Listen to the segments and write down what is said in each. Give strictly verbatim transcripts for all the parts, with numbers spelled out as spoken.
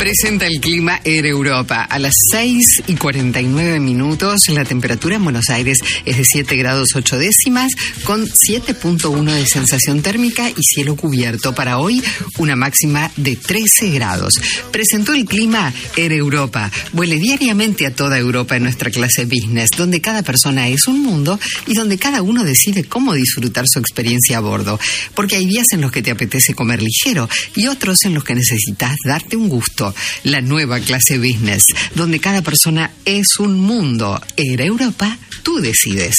Presenta el clima Air Europa. A las seis y cuarenta y nueve minutos, la temperatura en Buenos Aires es de siete grados ocho décimas, con siete punto uno de sensación térmica y cielo cubierto. Para hoy, una máxima de trece grados. Presentó el clima Air Europa. Vuele diariamente a toda Europa en nuestra clase business, donde cada persona es un mundo y donde cada uno decide cómo disfrutar su experiencia a bordo. Porque hay días en los que te apetece comer ligero y otros en los que necesitas darte un gusto. La nueva clase business, donde cada persona es un mundo. Air Europa, tú decides.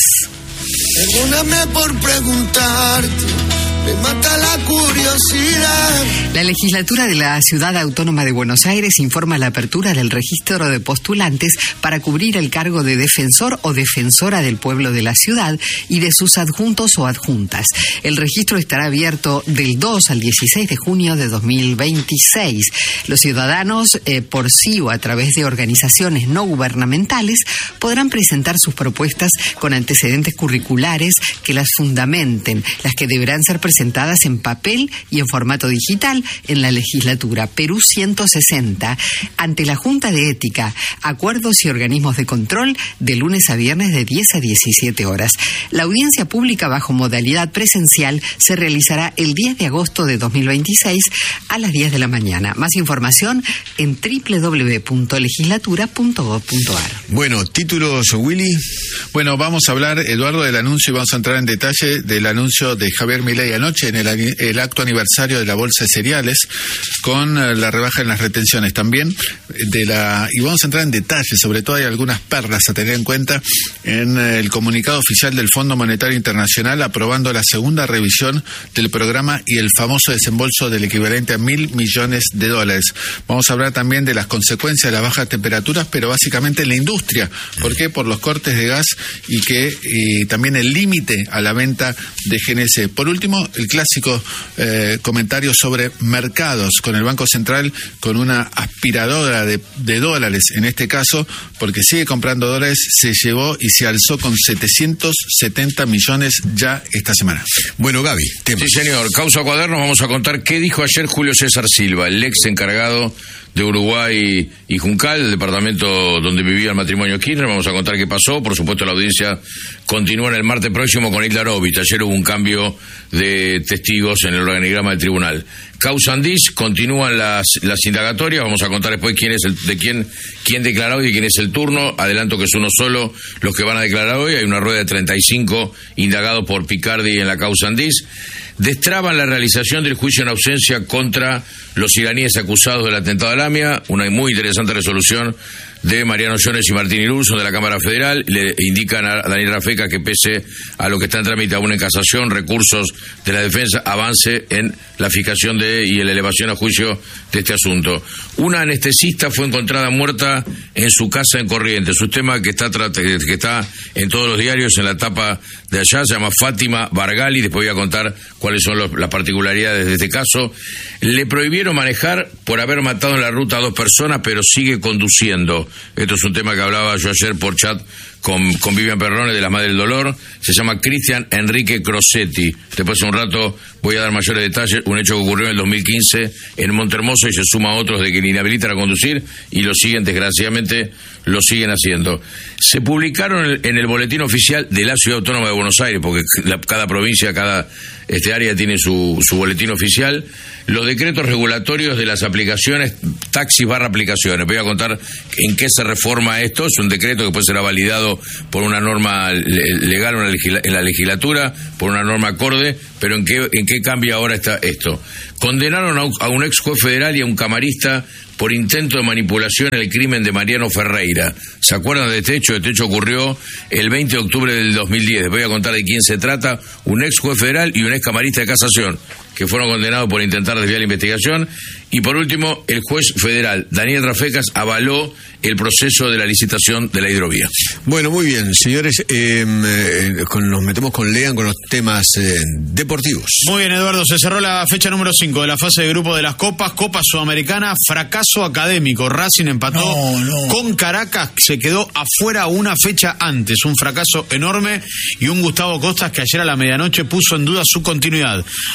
Perdóname por preguntarte, me mata la curiosidad. La legislatura de la Ciudad Autónoma de Buenos Aires informa la apertura del registro de postulantes para cubrir el cargo de defensor o defensora del pueblo de la ciudad y de sus adjuntos o adjuntas. El registro estará abierto del dos al dieciséis de junio de dos mil veintiséis. Los ciudadanos, eh, por sí o a través de organizaciones no gubernamentales, podrán presentar sus propuestas con antecedentes curriculares que las fundamenten, las que deberán ser presentadas en papel y en formato digital en la legislatura Perú ciento sesenta ante la Junta de Ética, Acuerdos y Organismos de Control de lunes a viernes de diez a diecisiete horas. La audiencia pública bajo modalidad presencial se realizará el diez de agosto de dos mil veintiséis a las diez de la mañana. Más información en doble u doble u doble u punto legislatura punto gob punto ar. Bueno, títulos, Willy. Bueno, vamos a hablar, Eduardo, del anuncio y vamos a entrar en detalle del anuncio de Javier Milei anoche en el, el acto aniversario de la Bolsa de Cereales con uh, la rebaja en las retenciones también de la y vamos a entrar en detalle, sobre todo hay algunas perlas a tener en cuenta en uh, el comunicado oficial del Fondo Monetario Internacional aprobando la segunda revisión del programa y el famoso desembolso del equivalente a mil millones de dólares. Vamos a hablar también de las consecuencias de las bajas temperaturas, pero básicamente en la industria. ¿Por qué? Por los cortes de gas y que y también el límite a la venta de G N C. Por último, el clásico eh, comentario sobre mercados con el Banco Central con una aspiradora de, de dólares, en este caso, porque sigue comprando dólares, se llevó y se alzó con setecientos setenta millones ya esta semana. Bueno, Gaby, temas. Sí, señor. Causa Cuadernos, vamos a contar qué dijo ayer Julio César Silva, el ex encargado de Uruguay y Juncal, el departamento donde vivía el matrimonio Kirchner. Vamos a contar qué pasó. Por supuesto, la audiencia continúa en el martes próximo con Hilda Rovich. Ayer hubo un cambio de testigos en el organigrama del tribunal. Causa Andís, continúan las las indagatorias. Vamos a contar después quién es el, de quién quién declara hoy y quién es el turno. Adelanto que es uno solo los que van a declarar hoy. Hay una rueda de treinta y cinco indagados por Picardi en la causa Andís. Destraban la realización del juicio en ausencia contra los iraníes acusados del atentado a Lamia, una muy interesante resolución de Mariano Jones y Martín Irurso de la Cámara Federal. Le indican a Daniel Rafecas que pese a lo que está en trámite aún en casación, recursos de la defensa, avance en la fijación de y en la elevación a juicio de este asunto. Una anestesista fue encontrada muerta en su casa en Corrientes, un tema que está que está en todos los diarios en la tapa de allá, se llama Fátima Bargali, después voy a contar cuáles son los, las particularidades de este caso. Le prohibieron manejar por haber matado en la ruta a dos personas, pero sigue conduciendo. Esto es un tema que hablaba yo ayer por chat con, con Vivian Perrone de las Madres del Dolor. Se llama Cristian Enrique Crosetti. Después de un rato voy a dar mayores detalles. Un hecho que ocurrió en el dos mil quince en Montehermoso y se suma a otros de que le inhabilitan a conducir y lo siguen, desgraciadamente, lo siguen haciendo. Se publicaron en el, en el boletín oficial de la Ciudad Autónoma de Buenos Aires, porque la, cada provincia, cada este área tiene su, su boletín oficial, los decretos regulatorios de las aplicaciones, taxis barra aplicaciones. Voy a contar en qué se reforma esto. Es un decreto que después será validado por una norma legal en la legislatura, por una norma acorde, pero en qué, en qué cambia ahora está esto. Condenaron a un ex juez federal y a un camarista por intento de manipulación en el crimen de Mariano Ferreira. ¿Se acuerdan de este hecho? Este hecho ocurrió el veinte de octubre del dos mil diez. Les voy a contar de quién se trata. Un ex juez federal y un ex camarista de casación que fueron condenados por intentar desviar la investigación. Y por último, el juez federal Daniel Rafecas avaló el proceso de la licitación de la hidrovía. Bueno, muy bien, señores, eh, eh, con, nos metemos con Lean con los temas eh, deportivos. Muy bien, Eduardo, se cerró la fecha número cinco de la fase de grupo de las Copas, Copa Sudamericana, fracaso académico. Racing empató no, no. con Caracas, se quedó afuera una fecha antes, un fracaso enorme, y un Gustavo Costas que ayer a la medianoche puso en duda su continuidad. A estar atentos.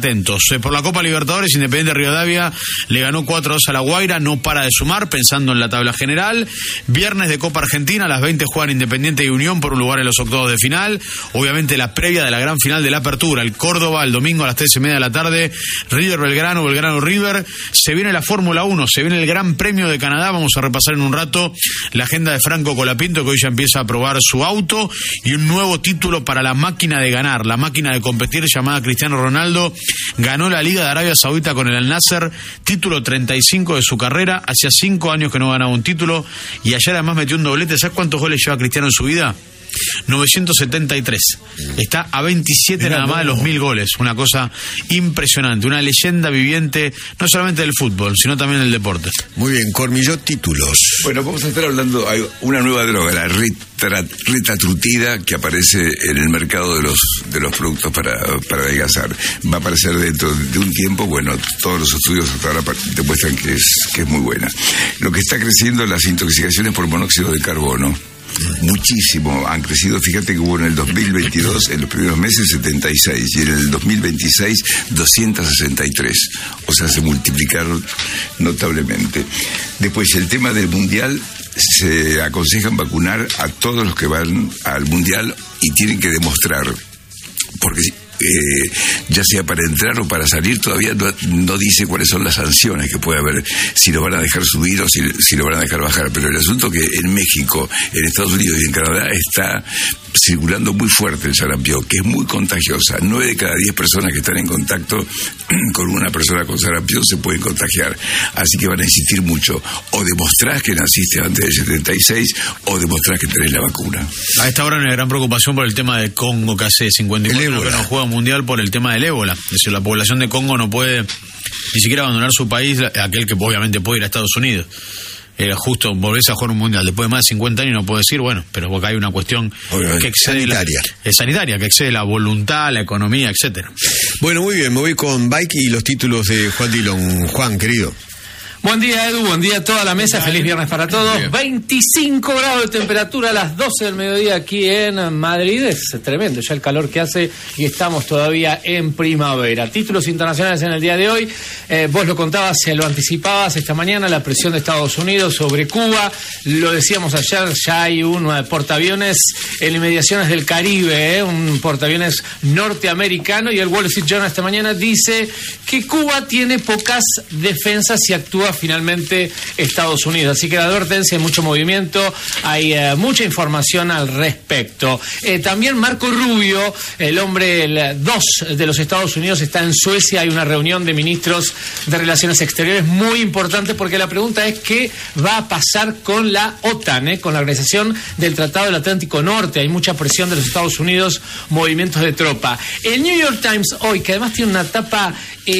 atentos. Eh, por la Copa Libertadores, Independiente Rivadavia le ganó cuatro a dos a La Guaira, no para de sumar, pensando en la tabla general. Viernes de Copa Argentina, a las veinte juegan Independiente y Unión por un lugar en los octavos de final. Obviamente la previa de la gran final de la Apertura, el Córdoba, el domingo a las tres y media de la tarde, River Belgrano, Belgrano River. Se viene la Fórmula uno, se viene el Gran Premio de Canadá. Vamos a repasar en un rato la agenda de Franco Colapinto, que hoy ya empieza a probar su auto, y un nuevo título para la máquina de ganar, la máquina de competir llamada Cristiano Ronaldo. Ganó la Liga de Arabia Saudita con el Al Nasser, título treinta y cinco de su carrera. Hacía cinco años que no ganaba un título y ayer además metió un doblete. ¿Sabes cuántos goles lleva Cristiano en su vida? novecientos setenta y tres. Está a veintisiete Mirá, nada más de los mil goles. Una cosa impresionante, una leyenda viviente, no solamente del fútbol, sino también del deporte. Muy bien, Cormillot, títulos. Bueno, vamos a estar hablando, hay una nueva droga, la ritatrutida, que aparece en el mercado de los de los productos para, para adelgazar. Va a aparecer dentro de un tiempo. Bueno, todos los estudios hasta ahora demuestran que es, que es muy buena. Lo que está creciendo las intoxicaciones por monóxido de carbono. Muchísimo, han crecido. Fíjate que hubo en el dos mil veintidós, en los primeros meses, setenta y seis, y en el dos mil veintiséis, doscientos sesenta y tres. O sea, se multiplicaron notablemente. Después, el tema del mundial, se aconsejan vacunar a todos los que van al mundial y tienen que demostrar, porque Eh, ya sea para entrar o para salir, todavía no, no dice cuáles son las sanciones que puede haber, si lo van a dejar subir o si, si lo van a dejar bajar. Pero el asunto que en México, en Estados Unidos y en Canadá está circulando muy fuerte el sarampión, que es muy contagiosa. Nueve de cada diez personas que están en contacto con una persona con sarampión se pueden contagiar. Así que van a insistir mucho. O demostrás que naciste antes del setenta y seis, o demostrás que tenés la vacuna. A esta hora hay una gran preocupación por el tema de Congo, que hace cincuenta y cuatro años que no juega mundial por el tema del ébola. Es decir, la población de Congo no puede ni siquiera abandonar su país, aquel que obviamente puede ir a Estados Unidos. Eh, justo volvés a jugar un mundial después de más de cincuenta años, no puedo decir, bueno, pero acá hay una cuestión que excede sanitaria. La, es sanitaria, que excede la voluntad, la economía, etcétera. Bueno, muy bien, me voy con Bike y los títulos de Juan Dillon. Juan, querido. Buen día, Edu, buen día a toda la mesa, feliz viernes para todos. veinticinco grados de temperatura a las doce del mediodía aquí en Madrid, es tremendo ya el calor que hace y estamos todavía en primavera. Títulos internacionales en el día de hoy, eh, vos lo contabas, se lo anticipabas esta mañana, la presión de Estados Unidos sobre Cuba, lo decíamos ayer, ya hay un portaaviones en inmediaciones del Caribe, eh, un portaaviones norteamericano, y el Wall Street Journal esta mañana dice que Cuba tiene pocas defensas y actúa finalmente Estados Unidos. Así que la advertencia, hay mucho movimiento, hay eh, mucha información al respecto. Eh, también Marco Rubio, el hombre el, dos de los Estados Unidos, está en Suecia. Hay una reunión de ministros de Relaciones Exteriores muy importante, porque la pregunta es qué va a pasar con la OTAN, eh, con la organización del Tratado del Atlántico Norte. Hay mucha presión de los Estados Unidos, movimientos de tropa. El New York Times hoy, que además tiene una tapa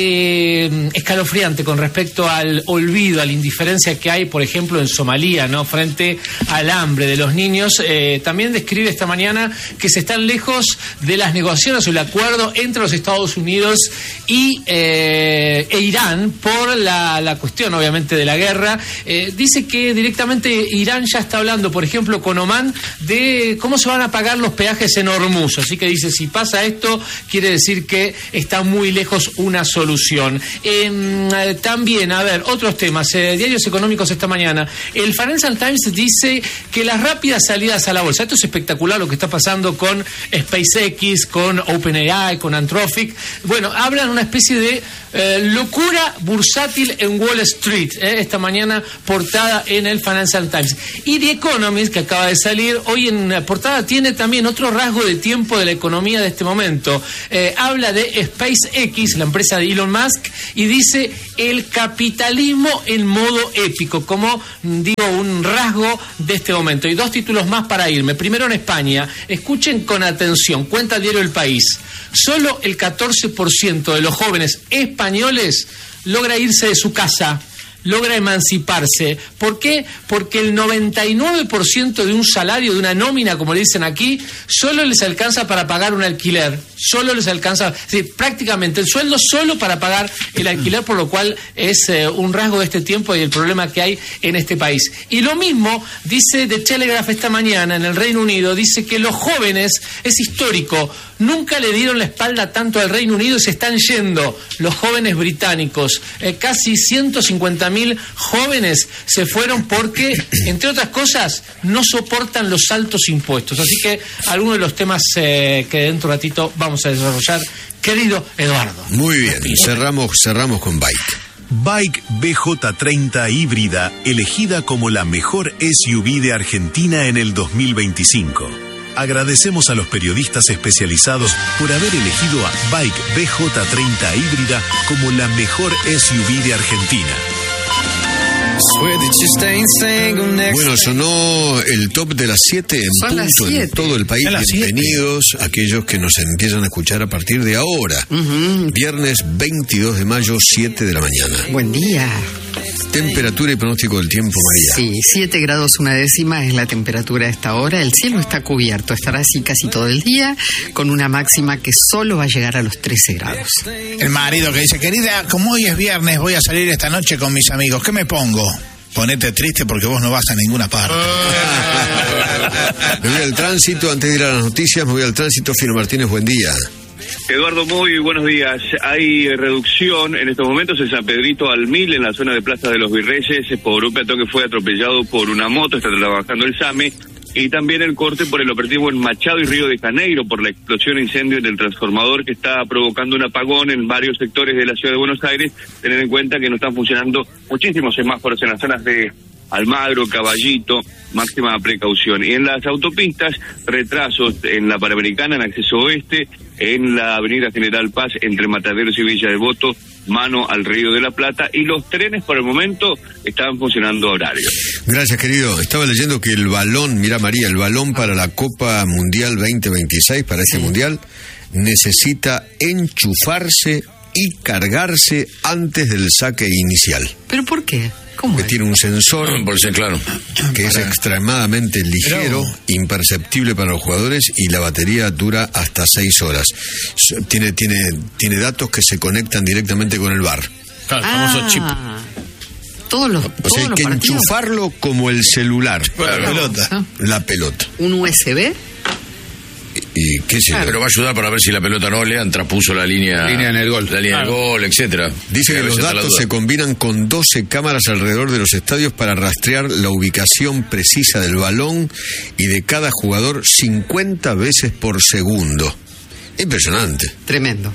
eh, escalofriante con respecto al olvido, a la indiferencia que hay, por ejemplo, en Somalia, ¿no?, frente al hambre de los niños, eh, también describe esta mañana que se están lejos de las negociaciones o el acuerdo entre los Estados Unidos y eh, e Irán por la, la cuestión, obviamente, de la guerra. Eh, dice que directamente Irán ya está hablando, por ejemplo, con Omán, de cómo se van a pagar los peajes en Hormuz. Así que dice, si pasa esto, quiere decir que está muy lejos una solución. Eh, también, a ver, otros temas, eh, diarios económicos esta mañana. El Financial Times dice que las rápidas salidas a la bolsa, esto es espectacular lo que está pasando con SpaceX, con OpenAI, con Anthropic. Bueno, hablan una especie de eh, locura bursátil en Wall Street, eh, esta mañana portada en el Financial Times. Y The Economist, que acaba de salir, hoy en portada tiene también otro rasgo de tiempo de la economía de este momento. Eh, habla de SpaceX, la empresa de Elon Musk, y dice el capitalismo en modo épico, como digo, un rasgo de este momento. Y dos títulos más para irme. Primero, en España, escuchen con atención, cuenta el diario El País, solo el catorce por ciento de los jóvenes españoles logra irse de su casa, logra emanciparse. ¿Por qué? Porque el noventa y nueve por ciento de un salario, de una nómina, como le dicen aquí, solo les alcanza para pagar un alquiler. Solo les alcanza, es decir, prácticamente el sueldo solo para pagar el alquiler, por lo cual es eh, un rasgo de este tiempo y el problema que hay en este país. Y lo mismo dice The Telegraph esta mañana en el Reino Unido, dice que los jóvenes, es histórico, nunca le dieron la espalda tanto al Reino Unido y se están yendo los jóvenes británicos. Eh, casi ciento cincuenta mil jóvenes se fueron porque, entre otras cosas, no soportan los altos impuestos. Así que algunos de los temas eh, que dentro de un ratito vamos a desarrollar, querido Eduardo. Muy bien, cerramos, cerramos con Bike. Bike B J treinta híbrida, elegida como la mejor S U V de Argentina en el dos mil veinticinco. Agradecemos a los periodistas especializados por haber elegido a Bike B J treinta híbrida como la mejor S U V de Argentina. Bueno, sonó el top de las siete en Son las punto en siete. todo el país. Son las Bienvenidos a aquellos que nos empiezan a escuchar a partir de ahora. Uh-huh. Viernes veintidós de mayo, siete de la mañana. Buen día. Temperatura y pronóstico del tiempo, María. Sí, siete grados una décima es la temperatura a esta hora. El cielo está cubierto, estará así casi todo el día, con una máxima que solo va a llegar a los trece grados. El marido que dice, querida, como hoy es viernes, voy a salir esta noche con mis amigos. ¿Qué me pongo? Ponete triste porque vos no vas a ninguna parte. Me voy al tránsito, antes de ir a las noticias, me voy al tránsito. Fino Martínez, buen día. Eduardo, muy buenos días. Hay reducción en estos momentos en San Pedrito al Mil, en la zona de Plaza de los Virreyes, por un peatón que fue atropellado por una moto, está trabajando el SAME, y también el corte por el operativo en Machado y Río de Janeiro, por la explosión e incendio del transformador que está provocando un apagón en varios sectores de la ciudad de Buenos Aires. Tener en cuenta que no están funcionando muchísimos semáforos en las zonas de Almagro, Caballito, máxima precaución. Y en las autopistas, retrasos en la Panamericana, en acceso oeste, en la avenida General Paz, entre Mataderos y Villa Devoto, mano al Río de la Plata, y los trenes por el momento estaban funcionando a horario. Gracias, querido. Estaba leyendo que el balón, mira María, el balón para la Copa Mundial veinte veintiséis, para este mundial, necesita enchufarse y cargarse antes del saque inicial. ¿Pero por qué? ¿Cómo Que es? tiene un sensor, Por ser claro. que es extremadamente ligero, imperceptible para los jugadores, y la batería dura hasta seis horas. S- Tiene, tiene, tiene datos que se conectan directamente con el bar. Claro, el famoso chip. Ah, todos los, O todos sea, hay los que partidos. enchufarlo como el celular. La pelota. Ah, La pelota. ¿Un U S B? Y qué sé yo. Pero va a ayudar para ver si la pelota no le transpuso la línea, Línea en el gol. la línea del gol, etcétera. Dice A que los veces está la datos duda. se combinan con doce cámaras alrededor de los estadios para rastrear la ubicación precisa del balón y de cada jugador cincuenta veces por segundo. Impresionante. Tremendo.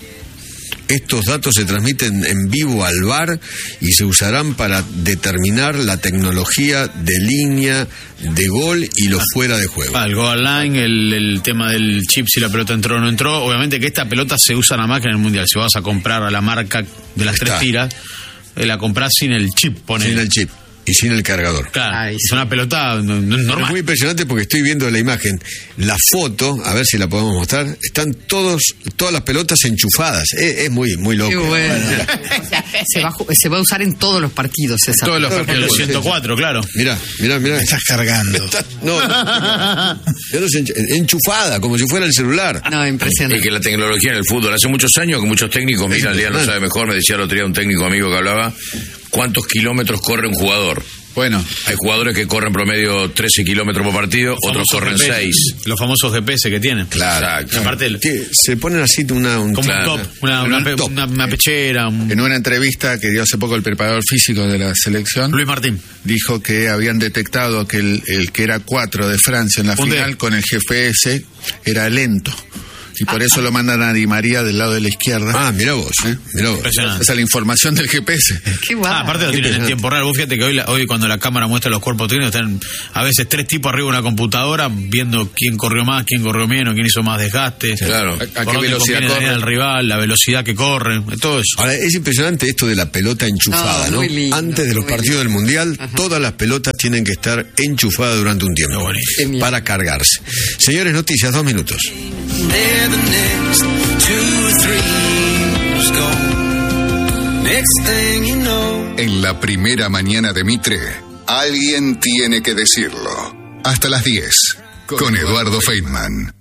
Estos datos se transmiten en vivo al V A R y se usarán para determinar la tecnología de línea de gol y lo fuera de juego. Ah, el goal line, el, el tema del chip, si la pelota entró o no entró. Obviamente que esta pelota se usa nada más que en el Mundial. Si vas a comprar a la marca de las Está. tres tiras, eh, la compras sin el chip, pone. Sin el chip y sin el cargador. Claro, Ay, es sí. una pelota no- no- Es normal. muy impresionante porque estoy viendo la imagen, la foto, a ver si la podemos mostrar. Están todos, todas las pelotas enchufadas. Es, es muy, muy loco. Qué bueno. O sea, se, va, a ju- se va a usar en todos los partidos esa. Todos los En partidos. los ciento cuatro, claro. Mirá, mirá, mirá. Me estás cargando. Está- no, no, yo no sé, enchufada, como si fuera el celular. No, Es impresionante. que la tecnología en el fútbol, hace muchos años que muchos técnicos, mira, Lía lo sabe mejor, me decía el otro día un técnico amigo que hablaba, ¿cuántos kilómetros corre un jugador? Bueno, Hay jugadores que corren promedio trece kilómetros por partido, otros Famosos corren G P S, seis. Los famosos G P S que tienen. Claro. Exacto. Aparte, el- Que se ponen así una, un como Claro. un top, una, una, pe- top. una- una pechera. un- en una entrevista que dio hace poco el preparador físico de la selección, Luis Martín. dijo que habían detectado que el, el que era cuatro de Francia en la Un final D. con el G P S era lento. Y por eso lo mandan a Di María del lado de la izquierda. Ah, mirá vos, ¿Eh? mirá vos. Impresionante. Esa es la información del G P S. Qué guapo. Ah, aparte lo tienen en tiempo real. Vos fíjate que hoy, la- hoy cuando la cámara muestra los cuerpos técnicos, están a veces tres tipos arriba de una computadora viendo quién corrió más, quién corrió menos, quién hizo más desgaste. Claro. ¿A- a por qué dónde velocidad conviene corre? dañar al rival, la velocidad que corre, todo eso. Ahora, es impresionante esto de la pelota enchufada, No, ¿no? muy lindo, Antes de los muy partidos lindo. del Mundial, todas las pelotas tienen que estar enchufadas durante un tiempo. Qué bonito. Genial. Para cargarse. Señores, noticias, dos minutos. There the next two or three was gone. Next thing you know. En la primera mañana de Mitre, alguien tiene que decirlo. Hasta las diez, con Eduardo Feynman.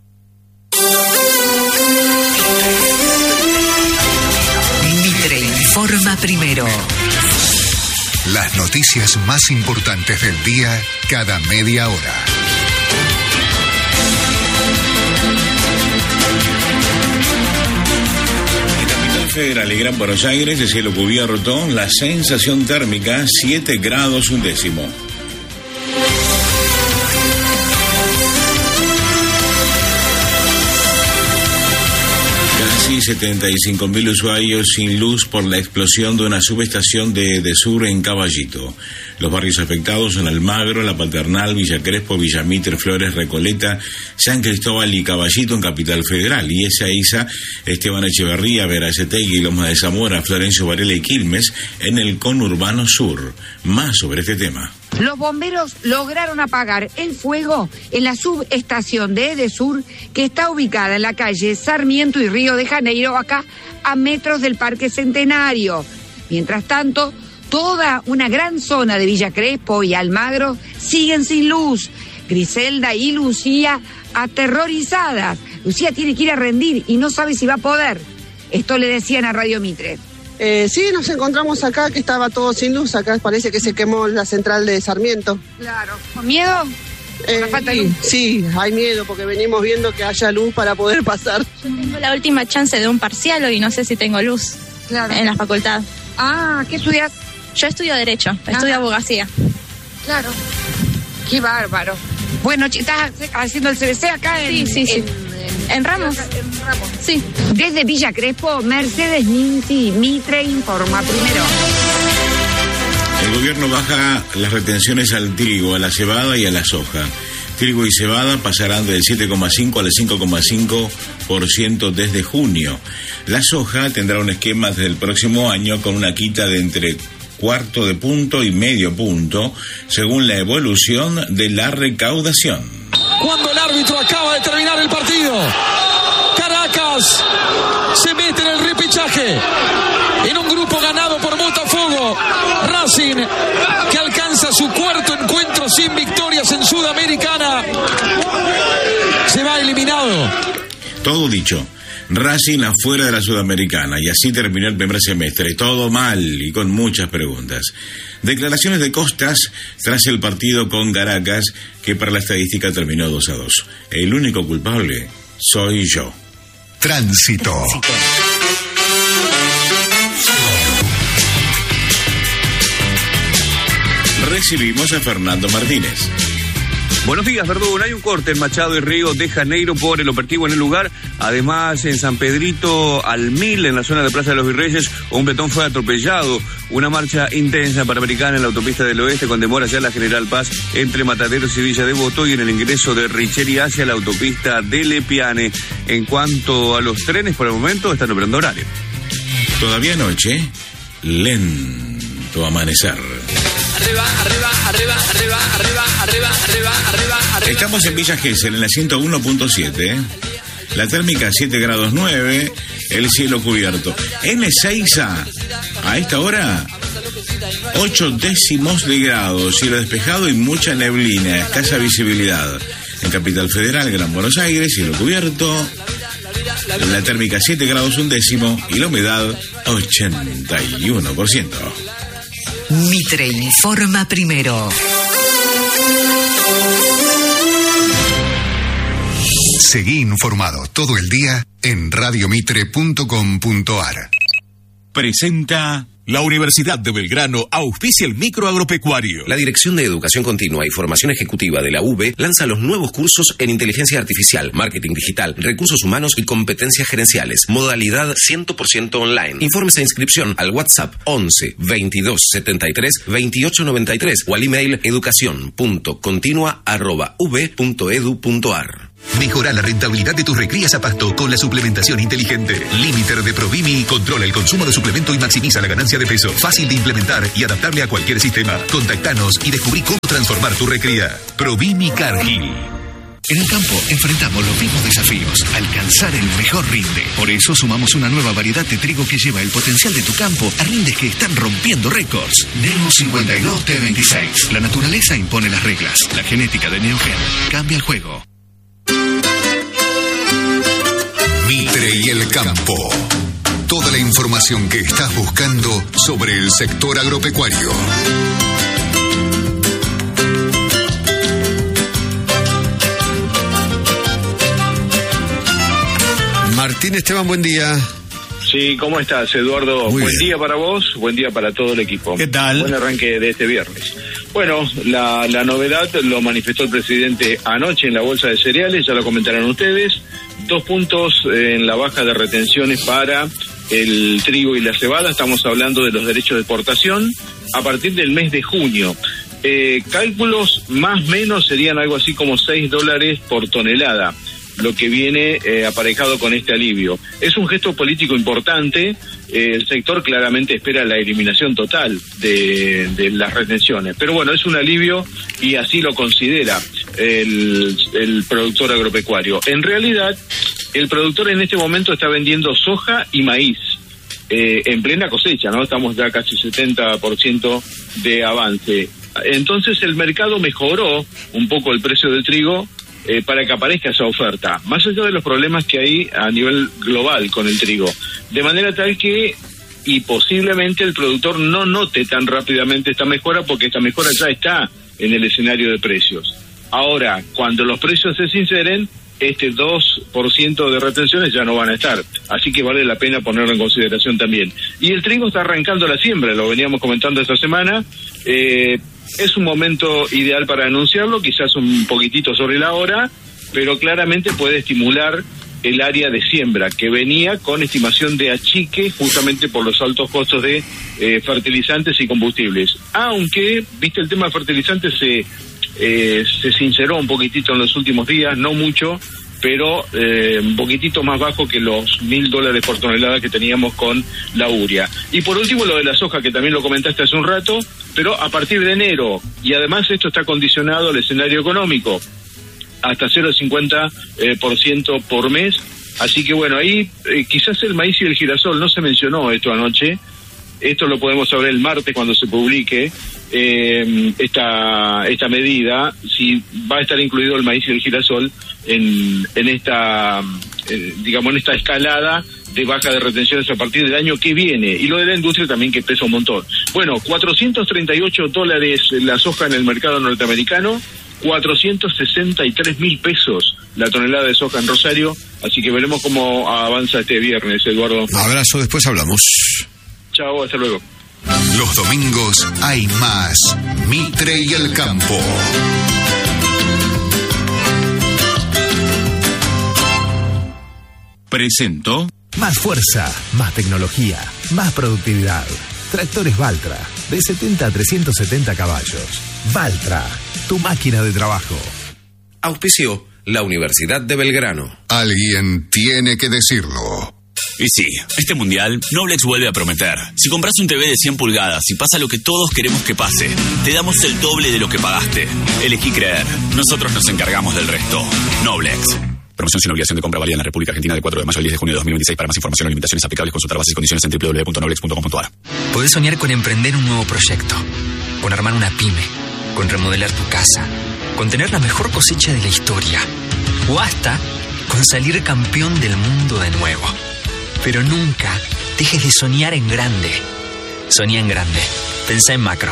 Mitre informa primero. Las noticias más importantes del día cada media hora. Federal y Gran Buenos Aires, de cielo cubierto, la sensación térmica siete grados un décimo. Casi setenta y cinco mil usuarios sin luz por la explosión de una subestación de Edesur en Caballito. Los barrios afectados son Almagro, La Paternal, Villa Crespo, Villa Mitre, Flores, Recoleta, San Cristóbal y Caballito en Capital Federal. Y esa Isa, Esteban Echeverría, Veracetegui, Loma de Zamora, Florencio Varela y Quilmes en el conurbano sur. Más sobre este tema. Los bomberos lograron apagar el fuego en la subestación de Edesur, que está ubicada en la calle Sarmiento y Río de Janeiro, acá a metros del Parque Centenario. Mientras tanto, toda una gran zona de Villa Crespo y Almagro siguen sin luz. Griselda y Lucía aterrorizadas. Lucía tiene que ir a rendir y no sabe si va a poder. Esto le decían a Radio Mitre. Eh, sí, nos encontramos acá, que estaba todo sin luz. Acá parece que se quemó la central de Sarmiento. Claro. ¿Con miedo? Eh, falta sí, luz. Sí, hay miedo porque venimos viendo que haya luz para poder pasar. Yo tengo la última chance de un parcial hoy, no sé si tengo luz. Claro. En la facultad. Ah, ¿qué estudias? Yo estudio Derecho, estudio ah. abogacía. Claro. Qué bárbaro. Bueno, ¿estás haciendo el C B C acá en...? Sí, sí, sí. En, en, en Ramos. En Ramos. Sí. Desde Villa Crespo, Mercedes Ninzi Mitre informa primero. El gobierno baja las retenciones al trigo, a la cebada y a la soja. Trigo y cebada pasarán del siete coma cinco al cinco coma cinco por ciento desde junio. La soja tendrá un esquema desde el próximo año con una quita de entre cuarto de punto y medio punto, según la evolución de la recaudación. Cuando el árbitro acaba de terminar el partido, Caracas se mete en el repechaje, en un grupo ganado por Botafogo. Racing, que alcanza su cuarto encuentro sin victorias en Sudamericana, se va eliminado. Todo dicho. Racing afuera de la Sudamericana, y así terminó el primer semestre, todo mal y con muchas preguntas. Declaraciones de Costas tras el partido con Caracas, que para la estadística terminó dos a dos. El único culpable soy yo. Tránsito. Recibimos a Fernando Martínez. Buenos días, Verdún. Hay un corte en Machado y Río de Janeiro por el operativo en el lugar. Además, en San Pedrito al Mil, en la zona de Plaza de los Virreyes, un peatón fue atropellado. Una marcha intensa panamericana en la autopista del oeste con demora ya en la General Paz entre Mataderos y Villa Devoto, y en el ingreso de Richeri hacia la autopista de Lepiane. En cuanto a los trenes, por el momento están operando horario. Todavía anoche, lento amanecer. Arriba, arriba, arriba, arriba, arriba, arriba, arriba, arriba, arriba. Estamos en Villa Gesell, en la ciento uno punto siete. La térmica siete grados nueve, el cielo cubierto. En Ezeiza, a esta hora, ocho décimos de grado, cielo despejado y mucha neblina, escasa visibilidad. En Capital Federal, Gran Buenos Aires, cielo cubierto. La térmica siete grados un décimo y la humedad ochenta y uno por ciento. Mitre informa primero. Seguí informado todo el día en radiomitre punto com punto ar. Presenta... La Universidad de Belgrano auspicia el microagropecuario. La Dirección de Educación Continua y Formación Ejecutiva de la U B lanza los nuevos cursos en Inteligencia Artificial, Marketing Digital, Recursos Humanos y Competencias Gerenciales. Modalidad cien por ciento online. Informes e inscripción al WhatsApp once veintidós setenta y tres veintiocho noventa y tres o al email educación punto continua arroba u b punto edu punto ar. Mejora la rentabilidad de tus recrías a pasto con la suplementación inteligente. Limiter de Provimi controla el consumo de suplemento y maximiza la ganancia de peso. Fácil de implementar y adaptable a cualquier sistema. Contactanos y descubrí cómo transformar tu recría. Provimi Cargill. En el campo enfrentamos los mismos desafíos, alcanzar el mejor rinde. Por eso sumamos una nueva variedad de trigo que lleva el potencial de tu campo a rindes que están rompiendo récords. Neo cincuenta y dos T veintiséis. La naturaleza impone las reglas. La genética de Neogen cambia el juego. Mitre y el campo. Toda la información que estás buscando sobre el sector agropecuario. Martín Esteban, buen día. Sí, ¿cómo estás, Eduardo? Muy buen bien. día para vos, buen día para todo el equipo. ¿Qué tal? Buen arranque de este viernes. Bueno, la, la novedad lo manifestó el presidente anoche en la bolsa de cereales, ya lo comentaron ustedes. Dos puntos en la baja de retenciones para el trigo y la cebada. Estamos hablando de los derechos de exportación a partir del mes de junio. Eh, cálculos más o menos serían algo así como seis dólares por tonelada, lo que viene eh, aparejado con este alivio. Es un gesto político importante. Eh, el sector claramente espera la eliminación total de, de las retenciones, pero bueno, es un alivio y así lo considera el, el productor agropecuario. En realidad, el productor en este momento está vendiendo soja y maíz eh, en plena cosecha, ¿no? Estamos ya casi setenta por ciento de avance. Entonces el mercado mejoró un poco el precio del trigo Eh, para que aparezca esa oferta, más allá de los problemas que hay a nivel global con el trigo, de manera tal que y posiblemente el productor no note tan rápidamente esta mejora, porque esta mejora ya está en el escenario de precios. Ahora, cuando los precios se sinceren, este dos por ciento de retenciones ya no van a estar, así que vale la pena ponerlo en consideración también. Y el trigo está arrancando la siembra, lo veníamos comentando esta semana. eh, Es un momento ideal para anunciarlo, quizás un poquitito sobre la hora, pero claramente puede estimular el área de siembra, que venía con estimación de achique justamente por los altos costos de eh, fertilizantes y combustibles. Aunque, viste, el tema de fertilizantes se, eh, se sinceró un poquitito en los últimos días, no mucho, pero eh, un poquitito más bajo que los mil dólares por tonelada que teníamos con la urea. Y por último, lo de la soja, que también lo comentaste hace un rato, pero a partir de enero, y además esto está condicionado al escenario económico, hasta cero coma cincuenta por ciento por mes, así que bueno, ahí eh, quizás el maíz y el girasol, no se mencionó esto anoche, esto lo podemos saber el martes cuando se publique eh, esta esta medida, si va a estar incluido el maíz y el girasol en, en esta, eh, digamos, en esta escalada de baja de retenciones a partir del año que viene, y lo de la industria también, que pesa un montón. Bueno, cuatrocientos treinta y ocho dólares la soja en el mercado norteamericano, cuatrocientos sesenta y tres mil pesos la tonelada de soja en Rosario, así que veremos cómo avanza este viernes, Eduardo. Un abrazo, después hablamos. Chao, hasta luego. Los domingos hay más Mitre y el Campo. Presentó Más fuerza, más tecnología, más productividad. Tractores Valtra, de setenta a trescientos setenta caballos. Valtra, tu máquina de trabajo. Auspició la Universidad de Belgrano. Alguien tiene que decirlo. Y sí, este mundial, Noblex vuelve a prometer. Si compras un T V de cien pulgadas y pasa lo que todos queremos que pase, te damos el doble de lo que pagaste. Elegí creer. Nosotros nos encargamos del resto. Noblex. Promoción sin obligación de compra válida en la República Argentina de cuatro de mayo al diez de junio de dos mil veintiséis. Para más información o limitaciones aplicables, consultar bases y condiciones en doble u doble u doble u punto noblex punto com punto a r. Podés soñar con emprender un nuevo proyecto, con armar una pyme, con remodelar tu casa, con tener la mejor cosecha de la historia, o hasta con salir campeón del mundo de nuevo. Pero nunca dejes de soñar en grande. Soñá en grande. Pensá en macro.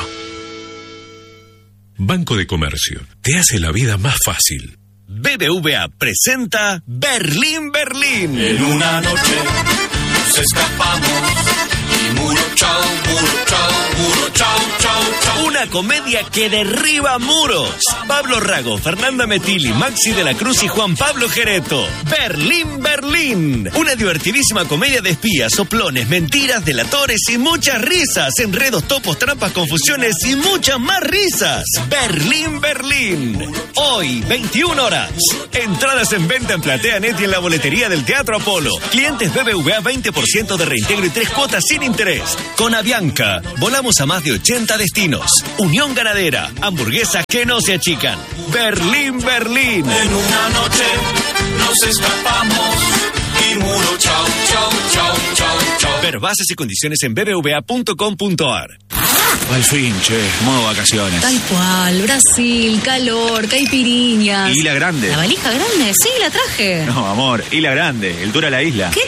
Banco de Comercio. Te hace la vida más fácil. B B V A presenta Berlín, Berlín. En una noche nos escapamos y muro chau, muro chau, muro chau, chau, chau. Una comedia que derriba muros. Pablo Rago, Fernanda Metilli, Maxi de la Cruz y Juan Pablo Gereto. Berlín, Berlín. Una divertidísima comedia de espías, soplones, mentiras, delatores y muchas risas. Enredos, topos, trampas, confusiones y muchas más risas. Berlín, Berlín. Hoy, veintiuna horas. Entradas en venta en PlateaNet y en la boletería del Teatro Apolo. Clientes B B V A veinte por ciento de reintegro y tres cuotas sin interés. Con Avianca, volamos a más de ochenta destinos. Unión Ganadera, hamburguesas que no se achican. Berlín, Berlín. En una noche nos escapamos y muro chau, chau, chau, chau, chau. Ver bases y condiciones en b b v a punto com punto a r. Al fin, che, modo vacaciones. Tal cual, Brasil, calor, caipiriñas. ¿Y la grande? ¿La valija grande? Sí, la traje. No, amor, y la grande, el tour a la isla. ¿Qué